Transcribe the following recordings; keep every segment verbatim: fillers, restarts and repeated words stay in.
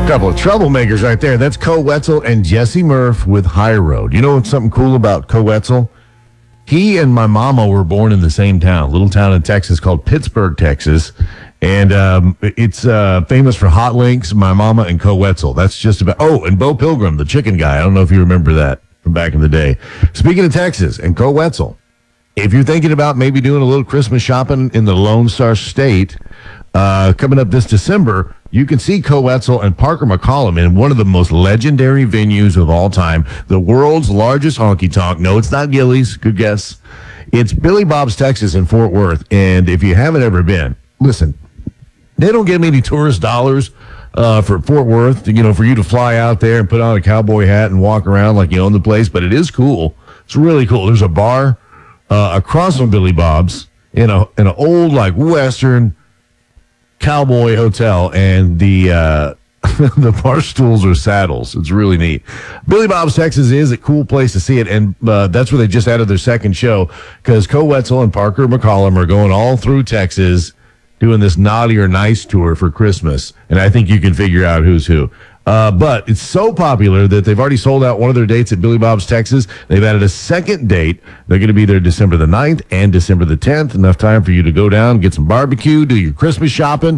Couple of troublemakers right there. That's Co Wetzel and Jesse Murph with High Road. You know what's something cool about Co Wetzel? He and my mama were born in the same town, little town in Texas called Pittsburgh, Texas. And um, it's uh, famous for hot links, my mama and Co Wetzel. That's just about. Oh, and Bo Pilgrim, the chicken guy. I don't know if you remember that from back in the day. Speaking of Texas and Co Wetzel, if you're thinking about maybe doing a little Christmas shopping in the Lone Star State, uh, coming up this December, you can see Co Wetzel and Parker McCollum in one of the most legendary venues of all time, the world's largest honky tonk. No, it's not Gillies. Good guess. It's Billy Bob's Texas in Fort Worth. And if you haven't ever been, listen, they don't give me any tourist dollars uh, for Fort Worth, you know, for you to fly out there and put on a cowboy hat and walk around like you own the place. But it is cool. It's really cool. There's a bar uh, across from Billy Bob's in a in an old like Western cowboy hotel, and the uh the bar stools are saddles. It's really neat. Billy Bob's Texas is a cool place to see it, and uh, that's where they just added their second show, because Co Wetzel and Parker McCollum are going all through Texas doing this Naughty or Nice tour for Christmas, and I think you can figure out who's who. Uh, but it's so popular that they've already sold out one of their dates at Billy Bob's Texas. They've added a second date. They're going to be there December the ninth and December the tenth. Enough time for you to go down, get some barbecue, do your Christmas shopping,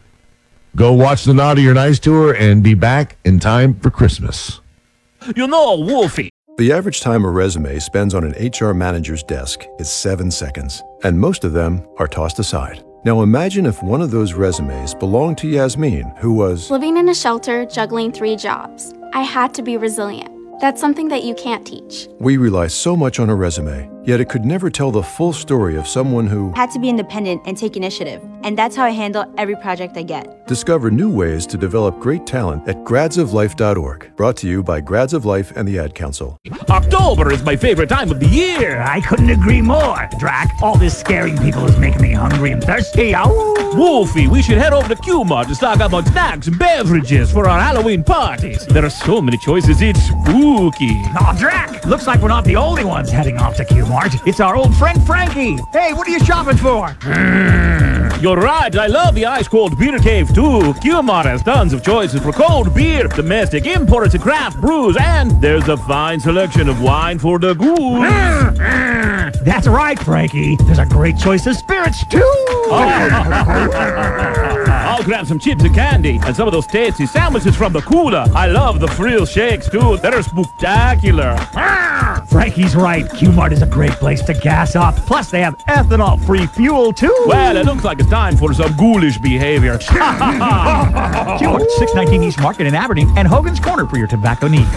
go watch the Naughty or Nice tour, and be back in time for Christmas. You know, Wolfie. The average time a resume spends on an H R manager's desk is seven seconds, and most of them are tossed aside. Now imagine if one of those resumes belonged to Yasmin, who was living in a shelter, juggling three jobs. I had to be resilient. That's something that you can't teach. We rely so much on a resume, yet it could never tell the full story of someone who had to be independent and take initiative. And that's how I handle every project I get. Discover new ways to develop great talent at grads of life dot org. Brought to you by Grads of Life and the Ad Council. October is my favorite time of the year. I couldn't agree more, Drac. All this scaring people is making me hungry and thirsty. Ow! Wolfie, we should head over to Q-Mart to stock up on snacks and beverages for our Halloween parties. There are so many choices, it's spooky. Aw, Drac, looks like we're not the only ones heading off to Q-Mart. It's our old friend Frankie. Hey, what are you shopping for? You're right, I love the ice-cold beer cave too. Q-Mart has tons of choices for cold beer, domestic imported to craft brews, and there's a fine selection of wine for the ghouls. That's right, Frankie. There's a great choice of spirits too. I'll grab some chips and candy and some of those tasty sandwiches from the cooler. I love the frill shakes too. They're spectacular. Frankie's right. Q-Mart is a great place to gas up. Plus, they have ethanol-free fuel too. Well, it looks like it's time for some ghoulish behavior. Q-Mart, six nineteen East Market in Aberdeen, and Hogan's Corner for your tobacco needs.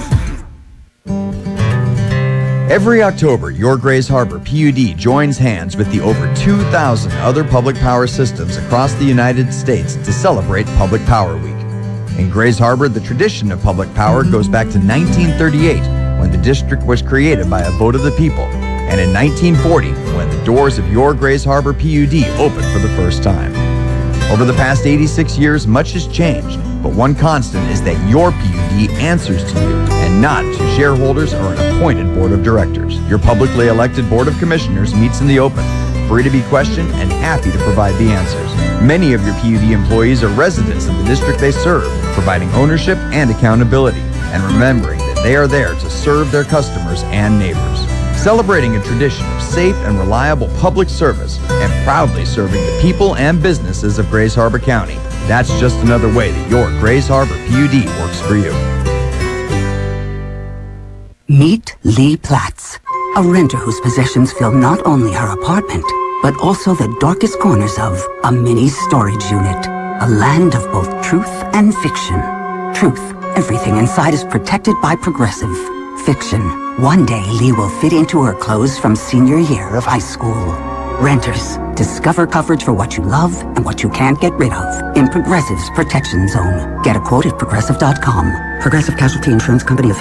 Every October, your Grays Harbor P U D joins hands with the over two thousand other public power systems across the United States to celebrate Public Power Week. In Grays Harbor, the tradition of public power goes back to nineteen thirty-eight, when the district was created by a vote of the people, and in nineteen forty, when the doors of your Grays Harbor P U D opened for the first time. Over the past eighty-six years, much has changed, but one constant is that your P U D answers to you and not to shareholders or an appointed board of directors. Your publicly elected board of commissioners meets in the open, free to be questioned and happy to provide the answers. Many of your P U D employees are residents of the district they serve, providing ownership and accountability, and remembering that they are there to serve their customers and neighbors. Celebrating a tradition of safe and reliable public service and proudly serving the people and businesses of Grays Harbor County. That's just another way that your Grays Harbor P U D works for you. Meet Lee Platts, a renter whose possessions fill not only her apartment, but also the darkest corners of a mini storage unit. A land of both truth and fiction. Truth, everything inside is protected by Progressive. Fiction, one day Lee will fit into her clothes from senior year of high school. Renters, discover coverage for what you love and what you can't get rid of in Progressive's Protection Zone. Get a quote at progressive dot com. Progressive Casualty Insurance Company.